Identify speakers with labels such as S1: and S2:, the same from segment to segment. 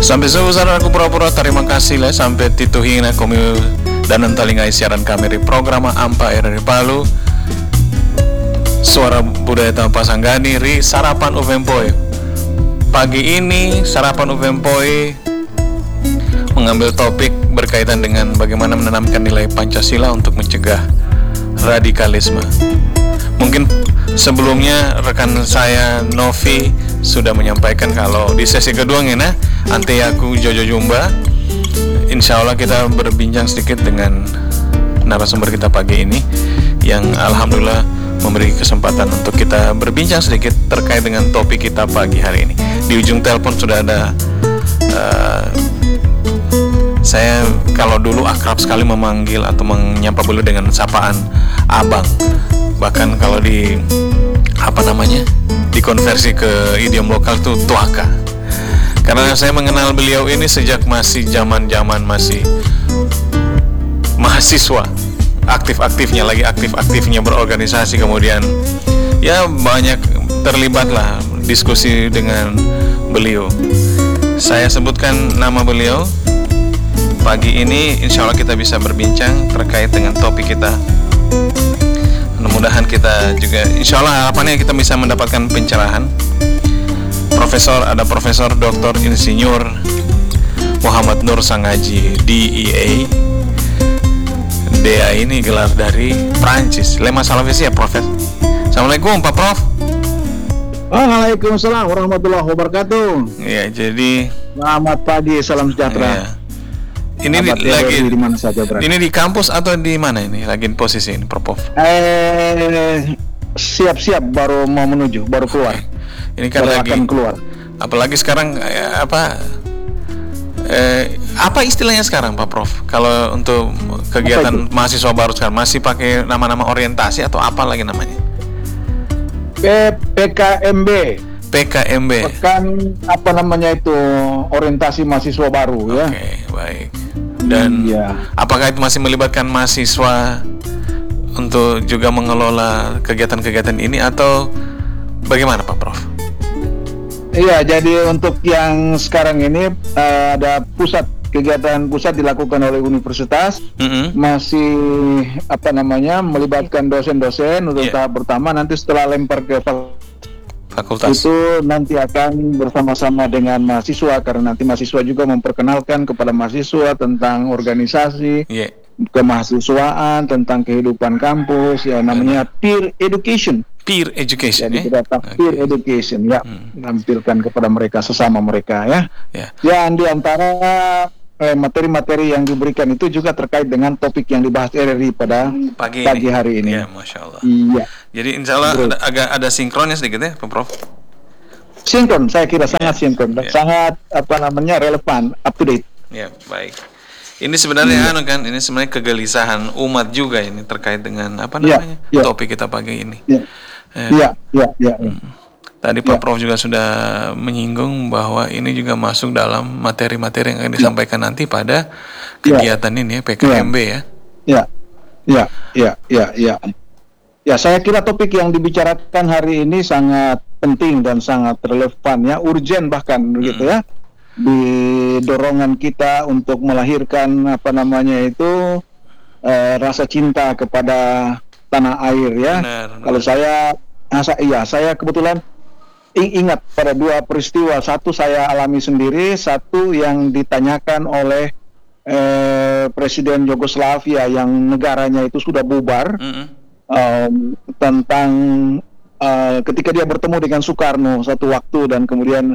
S1: Sampai sebesar aku pura-pura terima kasih lah sampai tituhina kami dan talingai siaran kami di program Ampa RRI Palu Suara Budaya Tanpa Sanggani ri sarapan Uvempoi. Pagi ini sarapan Uvempoi mengambil topik berkaitan dengan bagaimana menanamkan nilai Pancasila untuk mencegah radikalisme. Mungkin sebelumnya rekan saya Novi sudah menyampaikan kalau di sesi kedua ini ante aku Jojo Jumba, insya Allah kita berbincang sedikit dengan narasumber kita pagi ini yang alhamdulillah memberi kesempatan untuk kita berbincang sedikit terkait dengan topik kita pagi hari ini. Di ujung telepon sudah ada saya kalau dulu akrab sekali memanggil atau menyapa beliau dengan sapaan abang, bahkan kalau dikonversi ke idiom lokal itu tuaka. Karena saya mengenal beliau ini sejak masih zaman-zaman masih mahasiswa, aktif-aktifnya berorganisasi, kemudian ya banyak terlibat lah diskusi dengan beliau. Saya sebutkan nama beliau. Pagi ini insya Allah kita bisa berbincang terkait dengan topik kita. Mudah-mudahan kita juga insya Allah harapannya kita bisa mendapatkan pencerahan. Ada Profesor Dr. Insinyur Muhammad Nur Sangaji DEA. DEA ini gelar dari Prancis. Lema Salafisi ya Prof. Assalamualaikum Pak Prof.
S2: Waalaikumsalam warahmatullahi wabarakatuh.
S1: Ya, jadi
S2: selamat pagi, salam sejahtera.
S1: Ya. Ini lagi di mana saja berada? Ini di kampus atau di mana ini? Lagi posisi ini, Prof?
S2: Siap-siap baru mau menuju, baru keluar.
S1: Ini kan baru lagi akan keluar. Apalagi sekarang apa istilahnya sekarang, Pak Prof? Kalau untuk kegiatan mahasiswa baru sekarang masih pakai nama-nama orientasi atau apa lagi namanya?
S2: PKMB.
S1: Pekan
S2: apa namanya itu orientasi mahasiswa baru ya.
S1: Oke, baik. Dan apakah itu masih melibatkan mahasiswa untuk juga mengelola kegiatan-kegiatan ini atau bagaimana Pak Prof?
S2: Iya, jadi untuk yang sekarang ini ada kegiatan pusat dilakukan oleh universitas, masih melibatkan dosen-dosen untuk tahap pertama. Nanti setelah lempar ke fakultas itu nanti akan bersama-sama dengan mahasiswa, karena nanti mahasiswa juga memperkenalkan kepada mahasiswa tentang organisasi, kemahasiswaan, tentang kehidupan kampus, ya namanya peer education. Jadi kita peer education ya, menampilkan kepada mereka sesama mereka ya. Dan di antara materi-materi yang diberikan itu juga terkait dengan topik yang dibahas RRI pada pagi hari ini.
S1: Ya, Masya Allah.
S2: Iya.
S1: Jadi insya Allah ada sinkronnya sedikit ya, Pak Prof?
S2: Sinkron, saya kira sangat sinkron dan sangat relevan, up to date.
S1: Ya, baik. Ini sebenarnya ini sebenarnya kegelisahan umat juga ini terkait dengan topik kita pagi ini.
S2: Iya.
S1: Tadi Pak Prof juga sudah menyinggung bahwa ini juga masuk dalam materi-materi yang akan disampaikan nanti pada kegiatan ini ya, PKMB ya.
S2: Ya, saya kira topik yang dibicarakan hari ini sangat penting dan sangat relevan ya, urgen bahkan begitu ya. Di dorongan kita untuk melahirkan rasa cinta kepada tanah air ya. Kalau saya kebetulan ingat pada dua peristiwa, satu saya alami sendiri, satu yang ditanyakan oleh Presiden Yugoslavia yang negaranya itu sudah bubar, tentang ketika dia bertemu dengan Soekarno satu waktu, dan kemudian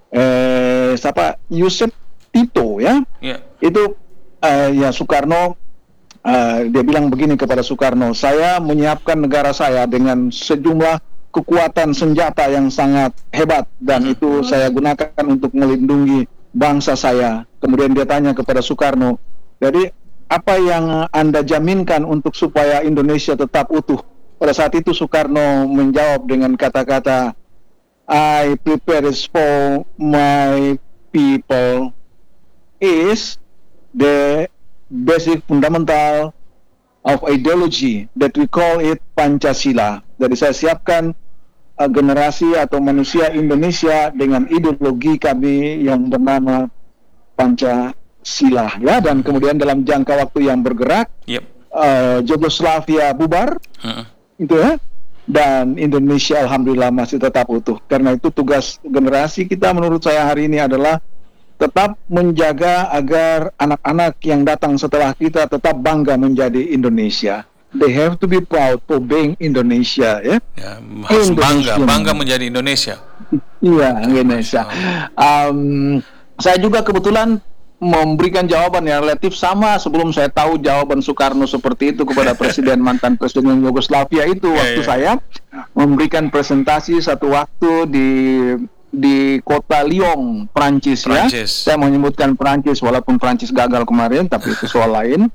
S2: Yusuf Tito ya, itu Soekarno dia bilang begini kepada Soekarno, saya menyiapkan negara saya dengan sejumlah kekuatan senjata yang sangat hebat, dan itu saya gunakan untuk melindungi bangsa saya. Kemudian dia tanya kepada Soekarno, jadi apa yang Anda jaminkan untuk supaya Indonesia tetap utuh? Pada saat itu Soekarno menjawab dengan kata-kata, I prepare for my people is the basic fundamental of ideology that we call it Pancasila. Jadi saya siapkan generasi atau manusia Indonesia dengan ideologi kami yang bernama Pancasila ya, dan kemudian dalam jangka waktu yang bergerak Yugoslavia bubar itu ya, dan Indonesia alhamdulillah masih tetap utuh. Karena itu tugas generasi kita menurut saya hari ini adalah tetap menjaga agar anak-anak yang datang setelah kita tetap bangga menjadi Indonesia. They have to be proud for being Indonesia ya.
S1: Harus bangga menjadi Indonesia.
S2: Iya, Indonesia. Saya juga kebetulan memberikan jawaban yang relatif sama sebelum saya tahu jawaban Soekarno seperti itu kepada mantan presiden Yugoslavia itu. Waktu saya memberikan presentasi satu waktu di kota Lyon, Prancis. Ya. Saya menyebutkan Prancis walaupun Prancis gagal kemarin, tapi itu soal lain.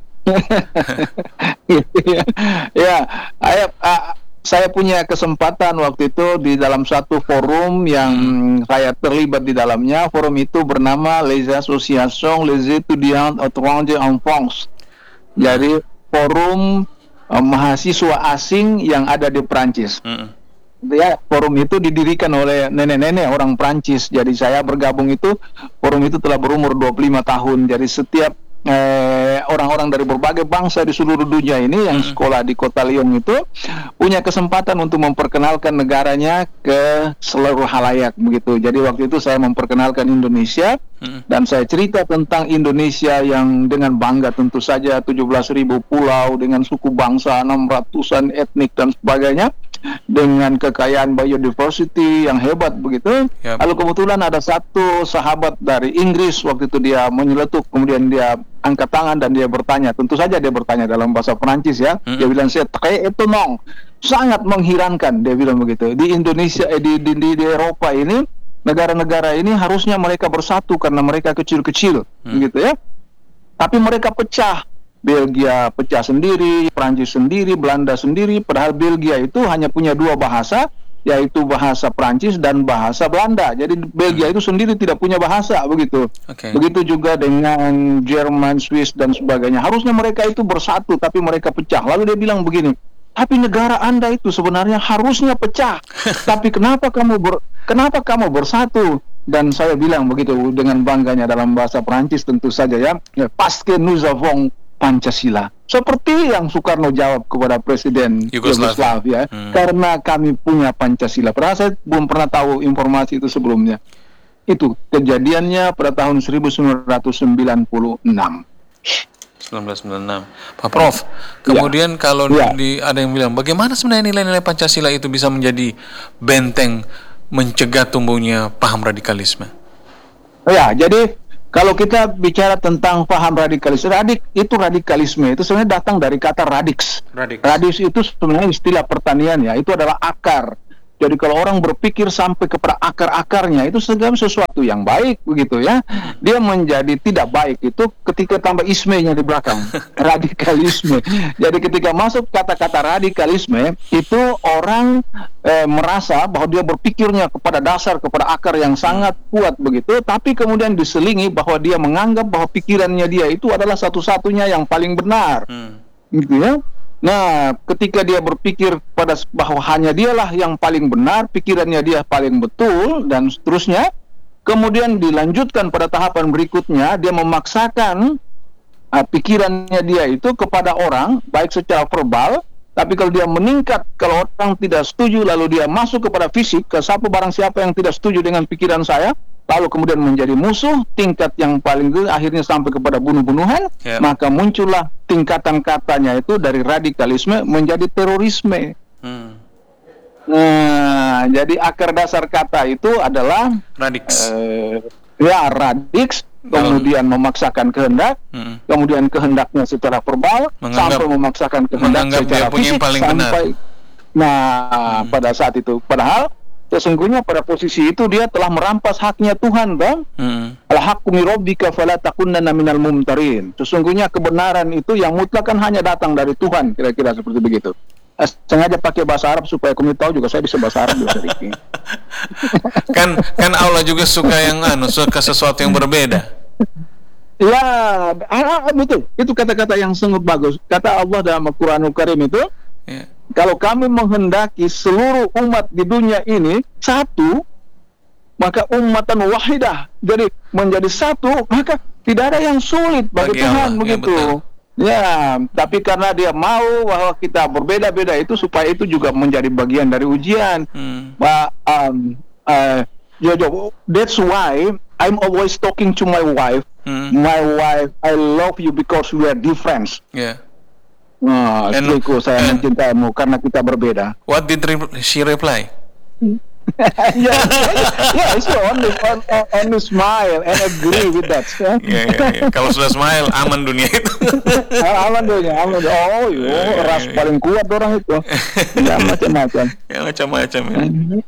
S2: Saya punya kesempatan waktu itu di dalam satu forum yang saya terlibat di dalamnya. Forum itu bernama Les Associations les Étudiants Étrangers en France. Jadi forum mahasiswa asing yang ada di Prancis. Ya, forum itu didirikan oleh nenek-nenek orang Prancis. Jadi saya bergabung itu, forum itu telah berumur 25 tahun. Jadi setiap orang-orang dari berbagai bangsa di seluruh dunia ini yang sekolah di kota Lyon itu punya kesempatan untuk memperkenalkan negaranya ke seluruh halayak begitu. Jadi waktu itu saya memperkenalkan Indonesia dan saya cerita tentang Indonesia yang dengan bangga tentu saja 17.000 pulau dengan suku bangsa 600-an etnik dan sebagainya, dengan kekayaan biodiversity yang hebat begitu. Lalu kebetulan ada satu sahabat dari Inggris waktu itu, dia menyeletuk, kemudian dia angkat tangan dan dia bertanya, tentu saja dia bertanya dalam bahasa Perancis ya. Dia bilang, "C'est très étonnant." Sangat mengherankan dia bilang begitu. Di Indonesia di Eropa ini, negara-negara ini harusnya mereka bersatu karena mereka kecil-kecil gitu ya. Tapi mereka pecah. Belgia pecah sendiri, Prancis sendiri, Belanda sendiri, padahal Belgia itu hanya punya dua bahasa, yaitu bahasa Prancis dan bahasa Belanda. Jadi Belgia itu sendiri tidak punya bahasa begitu. Begitu juga dengan Jerman, Swiss dan sebagainya. Harusnya mereka itu bersatu, tapi mereka pecah. Lalu dia bilang begini, tapi negara Anda itu sebenarnya harusnya pecah. Tapi kenapa kamu bersatu? Dan saya bilang begitu dengan bangganya dalam bahasa Prancis tentu saja ya, parce que nous avons Pancasila. Seperti yang Soekarno jawab kepada Presiden Yugoslavia, karena kami punya Pancasila. Padahal saya belum pernah tahu informasi itu sebelumnya. Itu kejadiannya pada tahun 1996.
S1: Pak Prof, kemudian kalau ada yang bilang, bagaimana sebenarnya nilai-nilai Pancasila itu bisa menjadi benteng mencegah tumbuhnya paham radikalisme?
S2: Ya, jadi kalau kita bicara tentang paham radikalisme, radikalisme itu sebenarnya datang dari kata radix. Radix itu sebenarnya istilah pertanian ya, itu adalah akar. Jadi kalau orang berpikir sampai kepada akar-akarnya, itu segala sesuatu yang baik begitu ya. Dia menjadi tidak baik itu ketika tambah isme-nya di belakang. Radikalisme. Jadi ketika masuk kata-kata radikalisme, itu orang merasa bahwa dia berpikirnya kepada dasar, kepada akar yang sangat kuat begitu, tapi kemudian diselingi bahwa dia menganggap bahwa pikirannya dia itu adalah satu-satunya yang paling benar. Gitu ya. Nah, ketika dia berpikir pada bahwa hanya dialah yang paling benar, pikirannya dia paling betul, dan seterusnya, kemudian dilanjutkan pada tahapan berikutnya, dia memaksakan pikirannya dia itu kepada orang, baik secara verbal, tapi kalau dia meningkat, kalau orang tidak setuju, lalu dia masuk kepada fisik, ke barang siapa yang tidak setuju dengan pikiran saya, lalu kemudian menjadi musuh, tingkat yang paling tinggi akhirnya sampai kepada bunuh-bunuhan, maka muncullah tingkatan katanya itu dari radikalisme menjadi terorisme. Nah, jadi akar dasar kata itu adalah radix. Radix, kemudian memaksakan kehendak, kemudian kehendaknya secara verbal, sampai memaksakan kehendak secara fisik, sampai pada saat itu, padahal sesungguhnya pada posisi itu dia telah merampas haknya Tuhan, bang. Al-haqqu min rabbika fala takunanna minal mumtarin. Sesungguhnya kebenaran itu yang mutlak kan hanya datang dari Tuhan, kira-kira seperti begitu. Sengaja pakai bahasa Arab supaya kamu tahu juga saya bisa bahasa Arab juga sedikit.
S1: kan Allah juga suka suka sesuatu yang berbeda.
S2: Ya, betul. Itu kata-kata yang sangat bagus. Kata Allah dalam Al-Qur'anul Karim itu, kalau kami menghendaki seluruh umat di dunia ini satu, maka ummatan wahidah, jadi menjadi satu, maka tidak ada yang sulit bagi Tuhan, begitu. Ya, tapi karena dia mau bahwa kita berbeda-beda itu supaya itu juga menjadi bagian dari ujian. That's why I'm always talking to my wife. My wife, I love you because we are different.
S1: Yeah.
S2: Istriku, saya mencintaimu karena kita berbeda.
S1: What did she reply?
S2: Yeah, so only smile and agree with that.
S1: Yeah. Kalau sudah smile, aman dunia itu.
S2: aman. Oh, ras paling kuat orang itu. Ya macam-macam.
S1: Ya.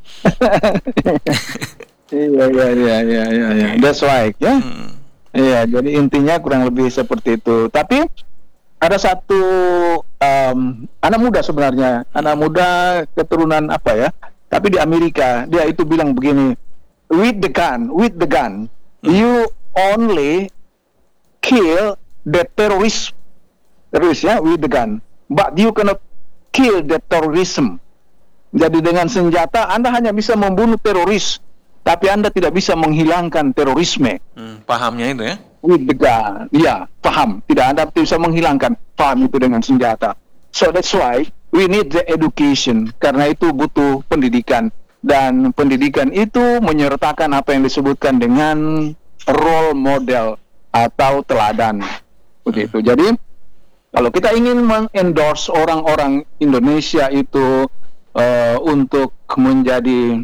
S2: Iya. That's right, ya. Iya, jadi intinya kurang lebih seperti itu. Tapi ada satu anak muda sebenarnya, anak muda keturunan apa ya? Tapi di Amerika dia itu bilang begini, with the gun, you only kill the terrorist ya, with the gun, but you cannot kill the terrorism. Jadi dengan senjata Anda hanya bisa membunuh teroris, tapi Anda tidak bisa menghilangkan terorisme.
S1: Pahamnya itu ya?
S2: With the gun, ya, paham. Tidak, Anda tidak bisa menghilangkan paham itu dengan senjata. So that's why we need the education, karena itu butuh pendidikan, dan pendidikan itu menyertakan apa yang disebutkan dengan role model atau teladan, begitu. Jadi kalau kita ingin mengendorse orang-orang Indonesia itu untuk menjadi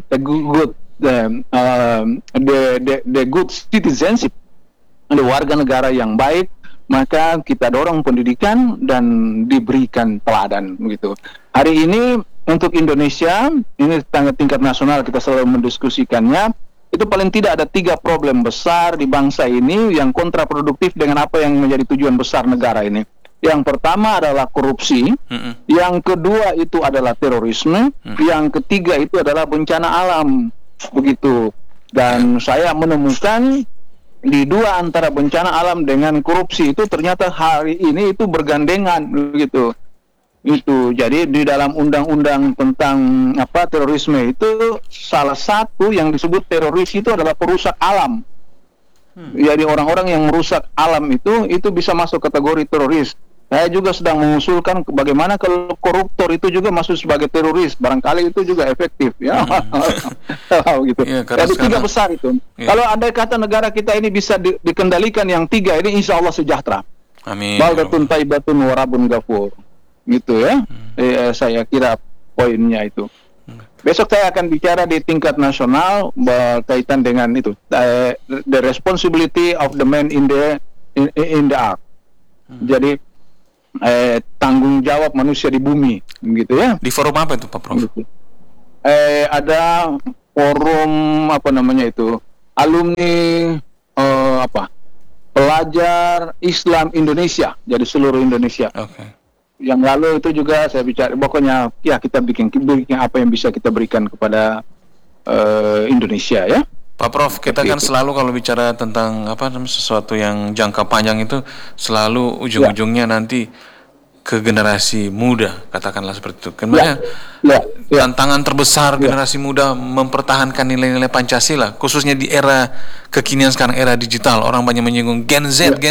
S2: the good citizenship, warga negara yang baik, maka kita dorong pendidikan dan diberikan teladan, begitu. Hari ini untuk Indonesia, ini tingkat nasional kita selalu mendiskusikannya, itu paling tidak ada 3 problem besar di bangsa ini yang kontraproduktif dengan apa yang menjadi tujuan besar negara ini. Yang pertama adalah korupsi, yang kedua itu adalah terorisme, yang ketiga itu adalah bencana alam, begitu. Dan saya menemukan di dua antara bencana alam dengan korupsi itu ternyata hari ini itu bergandengan, begitu. Itu jadi di dalam undang-undang tentang terorisme itu salah satu yang disebut teroris itu adalah perusak alam. Jadi orang-orang yang merusak alam itu bisa masuk kategori teroris. Saya juga sedang mengusulkan bagaimana kalau koruptor itu juga masuk sebagai teroris, barangkali itu juga efektif, ya. Gitu. Ya, jadi 3 besar itu. Ya. Kalau andai kata negara kita ini bisa dikendalikan yang 3 ini, insya Allah sejahtera.
S1: Amin.
S2: Baldatun taibatun warabun ghafur. Gitu ya. Saya kira poinnya itu. Besok saya akan bicara di tingkat nasional berkaitan dengan itu, the responsibility of the man in the ark. Jadi tanggung jawab manusia di bumi, gitu ya.
S1: Di forum apa itu, Pak Prof?
S2: Ada forum alumni pelajar Islam Indonesia, jadi seluruh Indonesia.
S1: Okay.
S2: Yang lalu itu juga saya bicara, pokoknya ya kita bikin apa yang bisa kita berikan kepada Indonesia, ya.
S1: Pak Prof, kita kan selalu kalau bicara tentang sesuatu yang jangka panjang itu selalu ujung-ujungnya nanti ke generasi muda, katakanlah seperti itu. Karena tantangan terbesar generasi muda mempertahankan nilai-nilai Pancasila, khususnya di era kekinian sekarang, era digital. Orang banyak menyinggung Gen Z.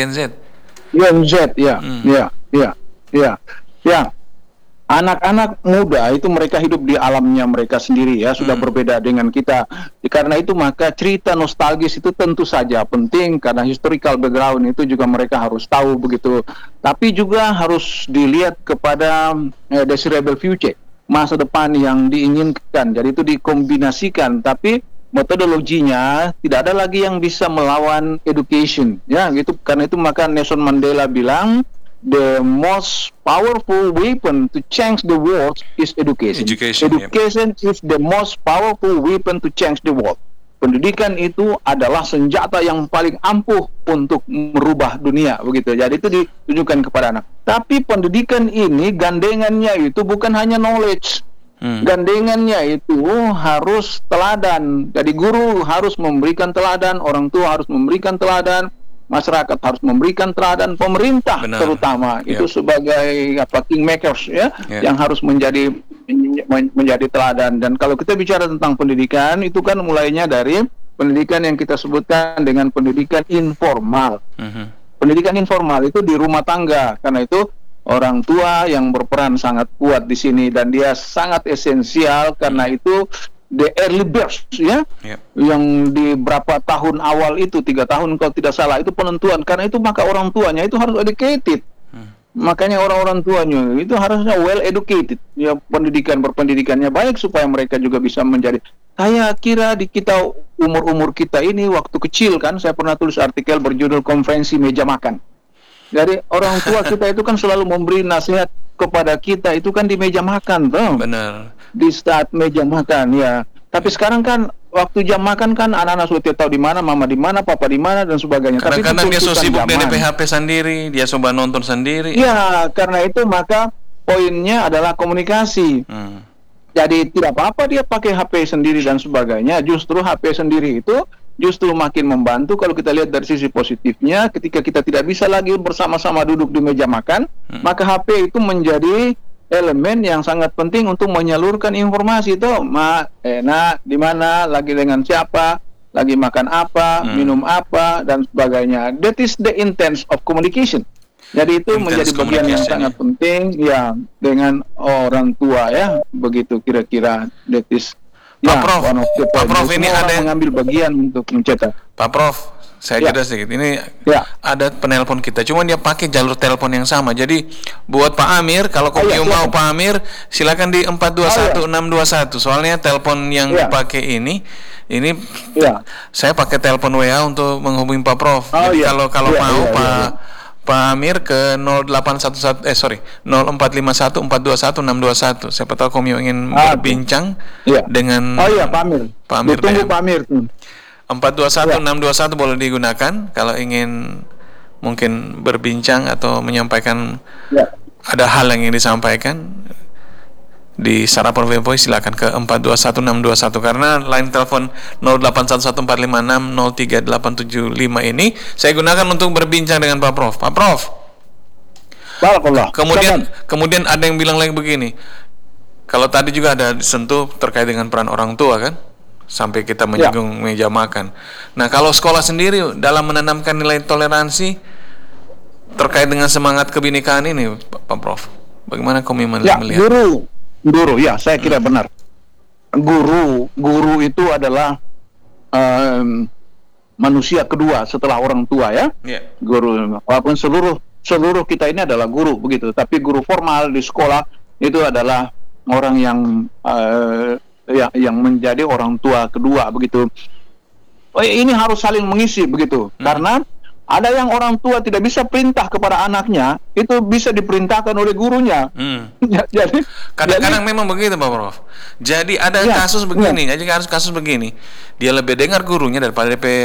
S1: Anak-anak muda itu mereka hidup di alamnya mereka sendiri, ya, sudah berbeda dengan kita. Karena itu maka cerita nostalgis itu tentu saja penting, karena historical background itu juga mereka harus tahu, begitu. Tapi juga harus dilihat kepada desirable future, masa depan yang diinginkan. Jadi itu dikombinasikan, tapi metodologinya tidak ada lagi yang bisa melawan education, ya, gitu. Karena itu maka Nelson Mandela bilang, the most powerful weapon to change the world is education. Education is the most powerful weapon to change the world. Pendidikan itu adalah senjata yang paling ampuh untuk merubah dunia, begitu. Jadi itu ditunjukkan kepada anak. Tapi pendidikan ini gandengannya itu bukan hanya knowledge. Gandengannya itu harus teladan. Jadi guru harus memberikan teladan, orang tua harus memberikan teladan, masyarakat harus memberikan teladan, pemerintah terutama itu sebagai kingmakers, ya, yang harus menjadi
S2: menjadi teladan. Dan kalau kita bicara tentang pendidikan, itu kan mulainya dari pendidikan yang kita sebutkan dengan pendidikan informal. Pendidikan informal itu di rumah tangga, karena itu orang tua yang berperan sangat kuat di sini, dan dia sangat esensial karena itu the early birth, ya, yang di berapa tahun awal itu, 3 tahun kalau tidak salah, itu penentuan. Karena itu maka orang tuanya itu harus educated. Makanya orang-orang tuanya itu harusnya well educated, ya, berpendidikannya baik supaya mereka juga bisa menjadi. Saya kira di kita umur kita ini waktu kecil kan, saya pernah tulis artikel berjudul Konferensi Meja Makan. Jadi orang tua kita itu kan selalu memberi nasihat kepada kita itu kan di meja makan, toh.
S1: Benar.
S2: Di saat meja makan, ya. Tapi sekarang kan waktu jam makan kan anak-anak sudah tahu di mana, mama di mana, papa di mana dan sebagainya.
S1: Kadang-kadang dia so sibuk dari HP sendiri, dia coba nonton sendiri.
S2: Ya, karena itu maka poinnya adalah komunikasi. Jadi tidak apa-apa dia pakai HP sendiri dan sebagainya. Justru HP sendiri itu justru makin membantu kalau kita lihat dari sisi positifnya. Ketika kita tidak bisa lagi bersama-sama duduk di meja makan, maka HP itu menjadi elemen yang sangat penting untuk menyalurkan informasi itu, nak di mana, lagi dengan siapa, lagi makan apa, minum apa dan sebagainya. That is the intent of communication. Jadi itu menjadi bagian yang sangat penting, ya, dengan orang tua, ya, begitu kira-kira. That is,
S1: Pak Prof, Pak Prof, ini ada yang
S2: mengambil bagian untuk mencetak.
S1: Pak Prof, saya jeda sedikit. Ini ada penelpon kita, cuma dia pakai jalur telepon yang sama. Jadi buat Pak Amir, kalau Komio mau Pak Amir, silakan di 421621. Soalnya telepon yang dipakai ini saya pakai telepon WA untuk menghubungi Pak Prof. Jadi kalau mau Pak Amir ke 0451 421 621. Siapa tahu Komio ingin berbincang dengan
S2: Pak Amir.
S1: Pak Amir.
S2: Tunggu Pak Amir.
S1: 421 621 boleh digunakan kalau ingin mungkin berbincang atau menyampaikan ada hal yang ingin disampaikan di Sarapan Webboy, silakan ke 421 621 karena line telepon 081145603875 ini saya gunakan untuk berbincang dengan Pak Prof. Pak Prof. Kemudian ada yang bilang lagi begini. Kalau tadi juga ada disentuh terkait dengan peran orang tua kan? Sampai kita menyinggung meja makan. Nah, kalau sekolah sendiri dalam menanamkan nilai toleransi terkait dengan semangat kebinekaan ini, Pak Prof, bagaimana kami melihat?
S2: Guru, ya, saya kira benar. Guru itu adalah manusia kedua setelah orang tua, ya. Guru, walaupun seluruh kita ini adalah guru begitu, tapi guru formal di sekolah itu adalah orang yang yang menjadi orang tua kedua begitu. Ini harus saling mengisi begitu. Karena ada yang orang tua tidak bisa perintah kepada anaknya, itu bisa diperintahkan oleh gurunya. Jadi
S1: kadang-kadang memang begitu, Pak Prof. Jadi ada kasus begini, dia lebih dengar gurunya daripada